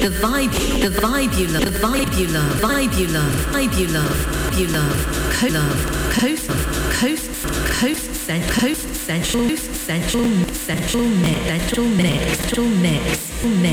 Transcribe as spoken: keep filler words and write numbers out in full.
the vibe, the vibe you love, the vibe you love, vibe you love, vibe you love, you love, co love, coast, coast, coast, cent, coast, central, central, central, mix, central mix, central mix, mix.